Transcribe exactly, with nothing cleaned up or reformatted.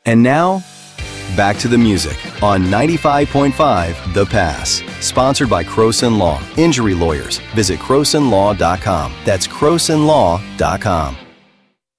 And now, back to the music on ninety-five point five The Pass. Sponsored by Croson Law. Injury lawyers. Visit croson law dot com. That's croson law dot com.